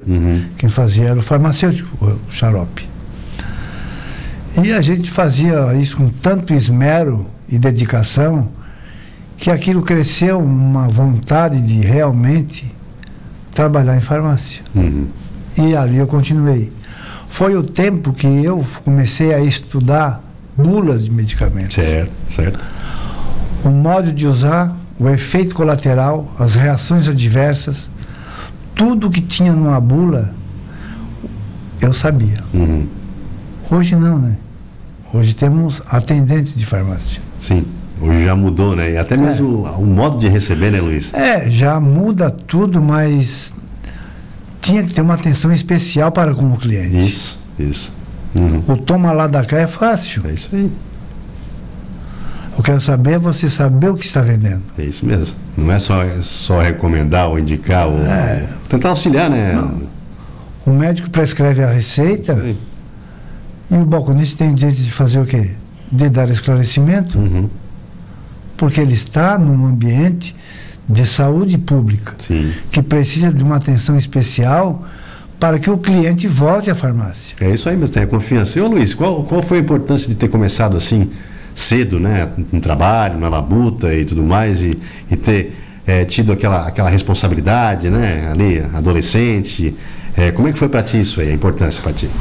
Quem fazia era o farmacêutico, o xarope. E a gente fazia isso com tanto esmero e dedicação que aquilo cresceu uma vontade de realmente trabalhar em farmácia. E ali eu continuei. Foi o tempo que eu comecei a estudar bulas de medicamentos. Certo. O modo de usar, o efeito colateral, as reações adversas, tudo que tinha numa bula, eu sabia. Hoje não, né? Hoje temos atendentes de farmácia. Sim, hoje já mudou, né? E até mesmo o modo de receber, né, Luiz? Já muda tudo, mas tinha que ter uma atenção especial para com o cliente. Isso. O toma lá da cá é fácil. É isso aí. Eu quero saber é você saber o que está vendendo. É isso mesmo. Não é só recomendar ou indicar ou tentar auxiliar, né? Não. O médico prescreve a receita e o balconista tem direito de fazer o quê? De dar esclarecimento, porque ele está num ambiente de saúde pública, que precisa de uma atenção especial para que o cliente volte à farmácia. É isso aí mesmo, tem a confiança. E, ô Luiz, qual foi a importância de ter começado assim cedo, né, no trabalho, na labuta e tudo mais, e ter tido aquela responsabilidade, né, ali, adolescente? Como é que foi para ti isso aí, a importância para ti?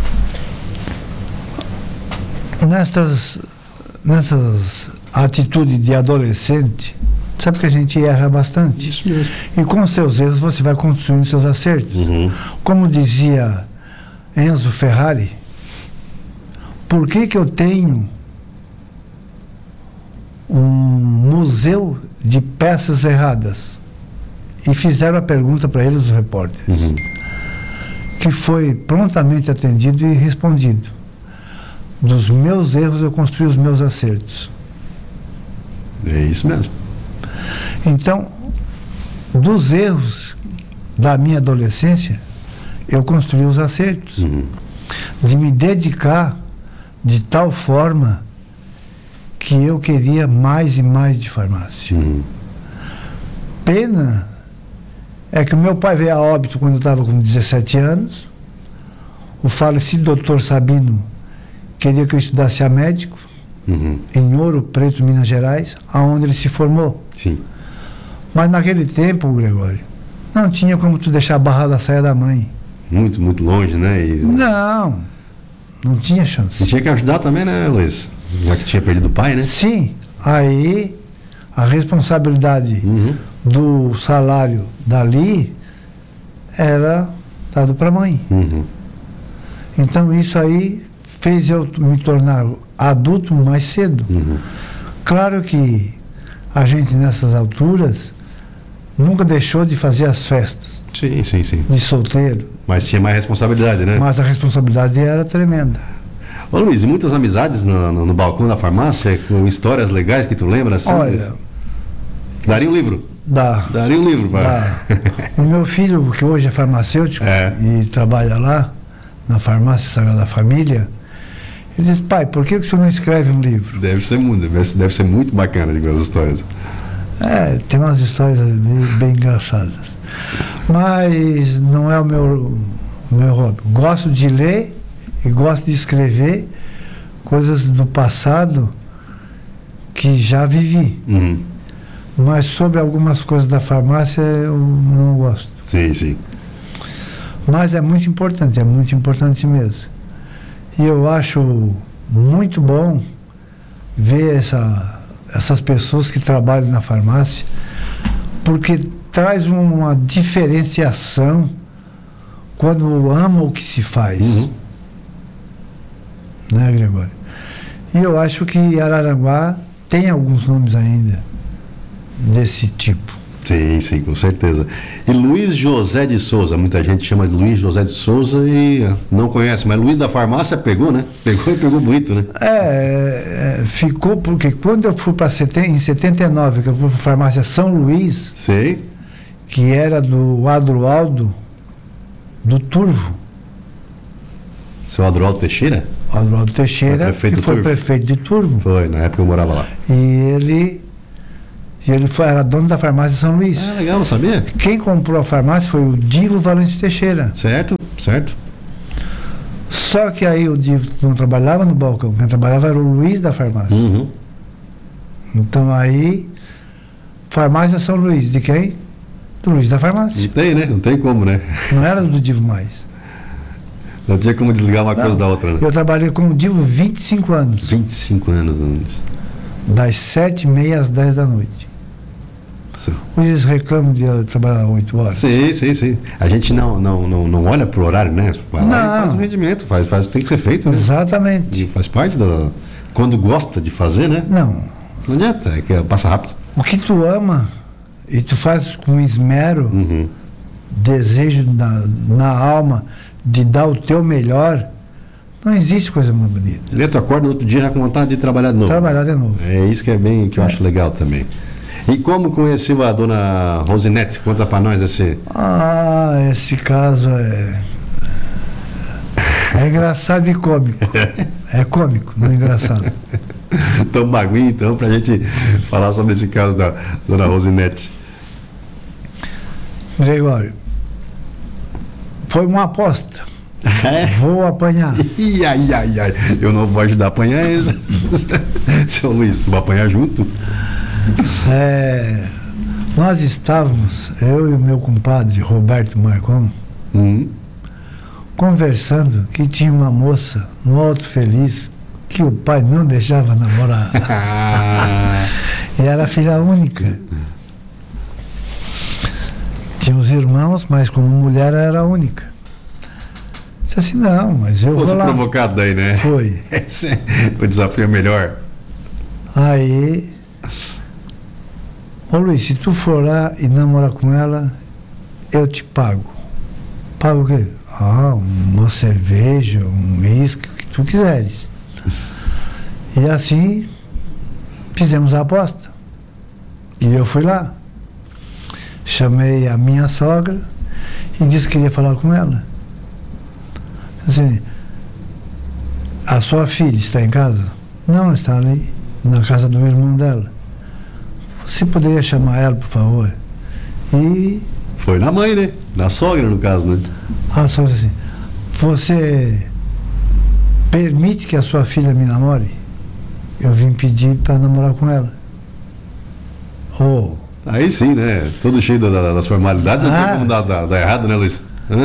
Nessas atitudes de adolescente, sabe que a gente erra bastante. Isso mesmo. E com os seus erros você vai construindo seus acertos. Como dizia Enzo Ferrari, por que eu tenho um museu de peças erradas? E fizeram a pergunta para eles, os repórteres, que foi prontamente atendido e respondido. Dos meus erros eu construí os meus acertos. É isso mesmo. Então, dos erros da minha adolescência, eu construí os acertos. De me dedicar de tal forma que eu queria mais e mais de farmácia. Pena é que o meu pai veio a óbito quando eu estava com 17 anos. O falecido doutor Sabino queria que eu estudasse a médico, em Ouro Preto, Minas Gerais, aonde ele se formou. Mas naquele tempo, Gregório, não tinha como tu deixar a barra da saia da mãe. Muito, muito longe, né? Não tinha chance. E tinha que ajudar também, né, Luiz? Já que tinha perdido o pai, né? Sim, aí a responsabilidade do salário dali era dado para a mãe. Então isso aí fez eu me tornar adulto mais cedo. Claro que a gente nessas alturas nunca deixou de fazer as festas. Sim. De solteiro. Mas tinha mais responsabilidade, né? Mas a responsabilidade era tremenda. Ô Luiz, e muitas amizades no balcão da farmácia, com histórias legais que tu lembra? Assim, olha... Daria um livro? Daria um livro, dá. O meu filho, que hoje é farmacêutico e trabalha lá, na farmácia Sagrada Família, ele diz: pai, por que o senhor não escreve um livro? Deve ser muito bacana de as histórias. Tem umas histórias bem engraçadas. Mas não é o meu hobby. Gosto de ler e gosto de escrever coisas do passado que já vivi. Mas sobre algumas coisas da farmácia eu não gosto. Sim. Mas é muito importante mesmo. E eu acho muito bom ver essas pessoas que trabalham na farmácia, porque traz uma diferenciação quando ama o que se faz. Né, Gregório? E eu acho que Araranguá tem alguns nomes ainda desse tipo. Sim, com certeza. E Luiz José de Souza, muita gente chama de Luiz José de Souza e não conhece, mas Luiz da farmácia pegou, né? Pegou bonito, né? Ficou, porque quando eu fui em 79, que eu fui para a farmácia São Luís, que era do Adroaldo do Turvo. Seu Adroaldo Teixeira? Adroaldo Teixeira, que foi prefeito de Turvo. Foi, na época eu morava lá. E ele era dono da farmácia São Luís. Legal, não sabia? Quem comprou a farmácia foi o Divo Valente Teixeira. Certo. certo? Só que aí o Divo não trabalhava no balcão, quem trabalhava era o Luiz da farmácia. Uhum. Então aí, farmácia São Luís, de quem? Do Luiz da farmácia. Não tem, né? Não tem como, né? Não era do Divo mais. Não tinha como desligar uma Não, coisa da outra, né? eu trabalhei com o Divo 25 anos, 25 anos, Luiz. das 7h30 às 10 da noite. Hoje eles reclamam de eu trabalhar 8 horas. Sim, sim, sim. A gente não olha pro horário, né? Vai lá e faz o rendimento, faz o que tem que ser feito, né? Exatamente. E faz parte da... Quando gosta de fazer, né? Não. Não adianta, é que passa rápido. O que tu ama e tu faz com esmero, Uhum. desejo na alma de dar o teu melhor, não existe coisa mais bonita. E tu acorda no outro dia já com vontade de trabalhar de novo. Trabalhar de novo. É isso que é bem, que eu acho legal também. E como conheceu a dona Rosinete? Conta pra nós esse... Esse caso é engraçado e cômico. É cômico, não é engraçado. Então, bagulho, então, pra gente falar sobre esse caso da dona Rosinete. Gregório, foi uma aposta. É? Vou apanhar. Ai. Eu não vou ajudar a apanhar esse. Seu Luiz, vou apanhar junto? Nós estávamos, eu e o meu compadre Roberto Marcon, conversando que tinha uma moça no Alto Feliz que o pai não deixava namorar. E era filha única. Tinha os irmãos, mas como mulher era a única. Disse assim, não, mas eu Fosse vou lá. provocado daí, né? Foi. O desafio é melhor. Aí, ô Luiz, se tu for lá e namorar com ela, eu te pago. Pago o quê? Uma cerveja, um uísque, o que tu quiseres. E assim, fizemos a aposta. E eu fui lá. Chamei a minha sogra e disse que queria falar com ela. Assim, a sua filha está em casa? Não, está ali, na casa do irmão dela. Você poderia chamar ela, por favor? E Foi na mãe, né? Na sogra, no caso, né? a sogra disse assim, você permite que a sua filha me namore? Eu vim pedir para namorar com ela. Aí sim, né? Todo cheio das formalidades, não tem como dar errado, né, Luiz?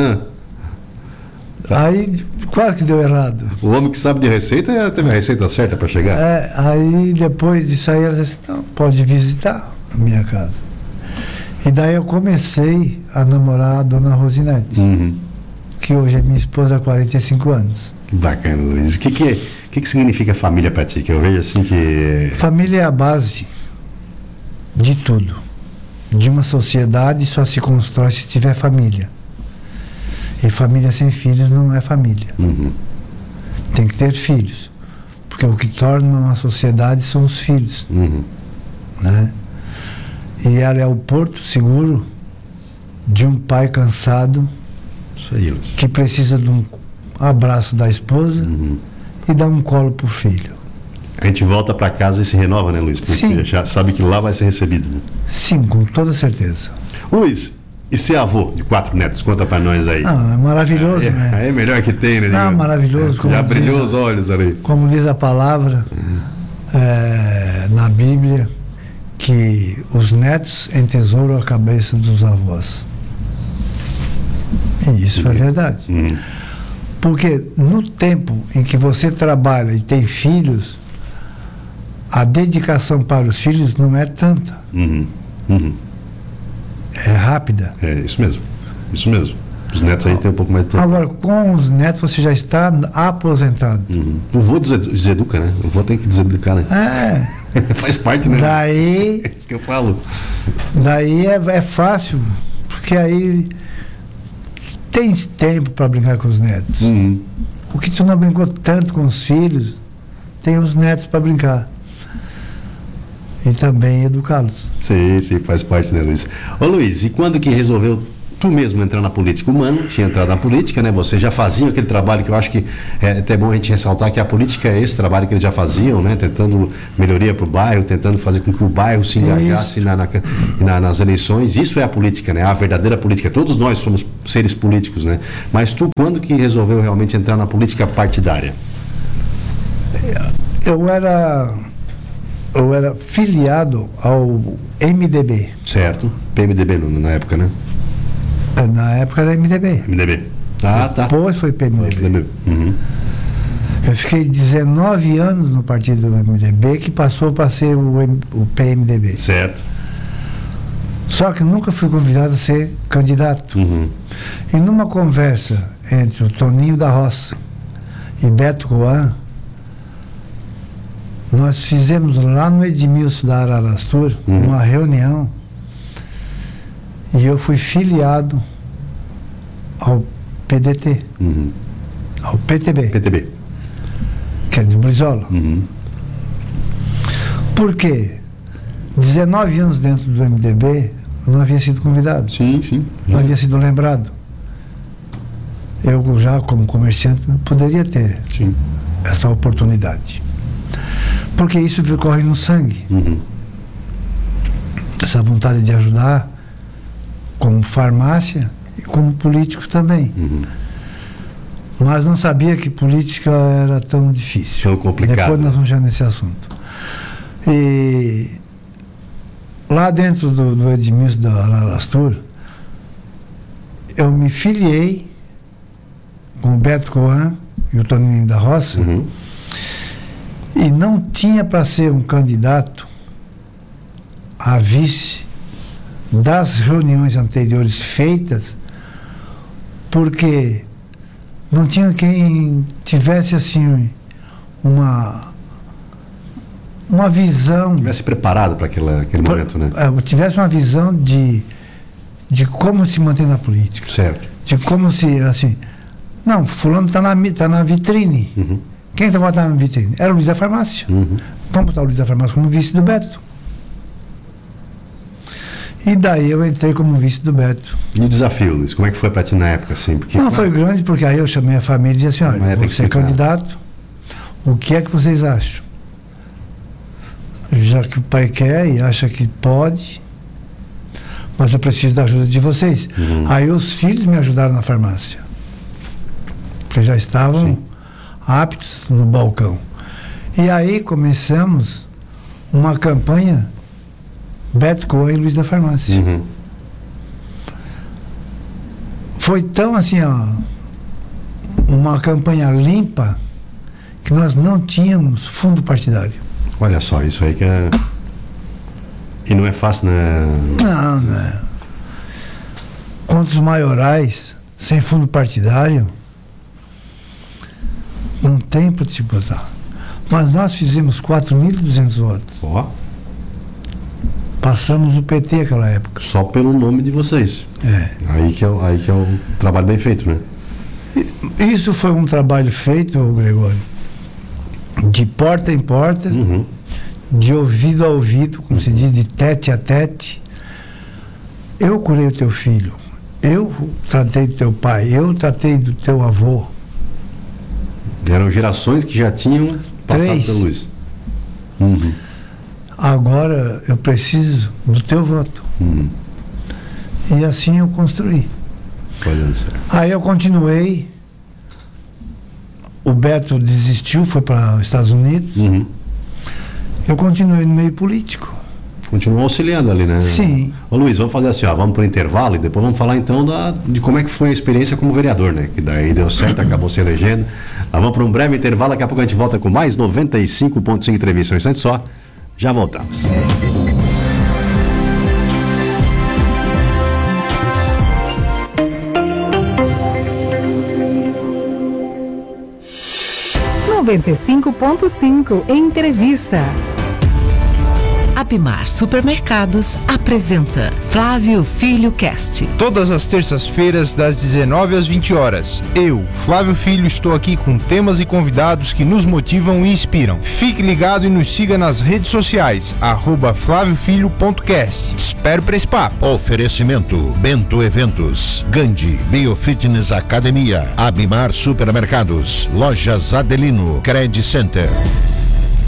Aí quase que deu errado. O homem que sabe de receita teve a receita certa para chegar. Aí depois disso aí ela disse, não, pode visitar a minha casa. E daí eu comecei a namorar a dona Rosinete, que hoje é minha esposa há 45 anos. Que bacana, Luiz. O que significa família para ti? Que eu vejo assim que... Família é a base de tudo. De uma sociedade só se constrói se tiver família. E família sem filhos não é família. Tem que ter filhos. Porque o que torna uma sociedade são os filhos. Né? E ela é o porto seguro de um pai cansado. Isso aí, Luiz. Que precisa de um abraço da esposa e dar um colo pro filho. A gente volta para casa e se renova, né, Luiz? Porque Sim. já sabe que lá vai ser recebido. Né? Sim, com toda certeza. Luiz, e ser avô de 4 netos? Conta para nós aí. Não, é maravilhoso, né? É melhor que tem, né? Não, maravilhoso. Já brilhou os olhos ali. Como diz a palavra na Bíblia, que os netos entesouram a cabeça dos avós. E isso é verdade. Porque no tempo em que você trabalha e tem filhos, a dedicação para os filhos não é tanta. É rápida. É, isso mesmo. Isso mesmo. Os netos aí têm um pouco mais de tempo. Agora, com os netos você já está aposentado. O vô deseduca, né? O vô tem que deseducar, né? Faz parte, né? Daí, É isso que eu falo. daí é fácil, porque aí tem tempo para brincar com os netos. O que tu não brincou tanto com os filhos, tem os netos para brincar. E também educá-los. Sim, faz parte, né, Luiz? Ô, Luiz, e quando que resolveu tu mesmo entrar na política. O Mano tinha entrado na política, né? Você já fazia aquele trabalho que eu acho que é até bom a gente ressaltar, que a política é esse trabalho que eles já faziam, né? Tentando melhoria para o bairro, tentando fazer com que o bairro se engajasse nas eleições. Isso é a política, né? A verdadeira política. Todos nós somos seres políticos, né? Mas tu, quando que resolveu realmente entrar na política partidária? Eu era filiado ao MDB. Certo. PMDB na época, né? Na época era MDB. MDB. Tá. Depois foi PMDB. Uhum. Eu fiquei 19 anos no partido do MDB, que passou para ser o PMDB. Certo. Só que nunca fui convidado a ser candidato. Uhum. E numa conversa entre o Toninho da Roça e Beto Coan, nós fizemos lá no Edmilson da Ararastur uma reunião e eu fui filiado ao PDT, ao PTB, que é de Brizola. Por quê? 19 anos dentro do MDB, não havia sido convidado. Sim. Não havia sido lembrado. Eu já, como comerciante, poderia ter essa oportunidade. Porque isso corre no sangue. Essa vontade de ajudar, como farmácia e como político também. Mas não sabia que política era tão difícil. Tão complicado. Depois nós vamos já nesse assunto. E lá dentro do Edmilson da Ararastur, eu me filiei com o Beto Coan e o Toninho da Roça, e não tinha para ser um candidato a vice das reuniões anteriores feitas, porque não tinha quem tivesse assim uma visão. Tivesse preparado para aquele momento, né? Tivesse uma visão de como se manter na política. Certo. De como se, assim, não, fulano está na vitrine. Quem está botando na vitrine? Era o Luiz da Farmácia. Vamos botar o Luiz da Farmácia como vice do Beto. E daí eu entrei como vice do Beto. E o desafio, Luiz, como é que foi para ti na época? Assim? Porque, não, foi grande, porque aí eu chamei a família e disse assim, olha, você é candidato, o que é que vocês acham? Já que o pai quer e acha que pode, mas eu preciso da ajuda de vocês. Aí os filhos me ajudaram na farmácia, porque já estavam aptos no balcão. E aí começamos uma campanha Beto Coan e Luiz da Farmácia. Foi tão assim, uma campanha limpa, que nós não tínhamos fundo partidário. Olha só, isso aí que é... E não é fácil, né? Não, né? Contra os maiorais, sem fundo partidário, não tem para se botar. Mas nós fizemos 4.200 votos. Ó. Passamos o PT naquela época. Só pelo nome de vocês. Aí que é o trabalho bem feito, né? Isso foi um trabalho feito, Gregório, de porta em porta, de ouvido a ouvido, como se diz, de tete a tete. Eu curei o teu filho, eu tratei do teu pai, eu tratei do teu avô. Eram gerações que já tinham passado pelo Luiz. Agora eu preciso do teu voto. E assim eu construí. Aí eu continuei. O Beto desistiu, foi para os Estados Unidos. Eu continuei no meio político. Continuou auxiliando ali, né? Sim. Ô Luiz, vamos fazer assim, vamos para o intervalo e depois vamos falar então de como é que foi a experiência como vereador, né? Que daí deu certo, acabou se elegendo. Nós vamos para um breve intervalo, daqui a pouco a gente volta com mais 95.5 entrevista. Um instante só, já voltamos. (95.5) Entrevista. A Abimar Supermercados apresenta Flávio Filho Cast. Todas as terças-feiras, das 19 às 20 horas. Eu, Flávio Filho, estou aqui com temas e convidados que nos motivam e inspiram. Fique ligado e nos siga nas redes sociais, @flaviofilho.cast. Espero para esse papo. Oferecimento Bento Eventos, Gandhi Biofitness Academia, Abimar Supermercados, Lojas Adelino, Credit Center.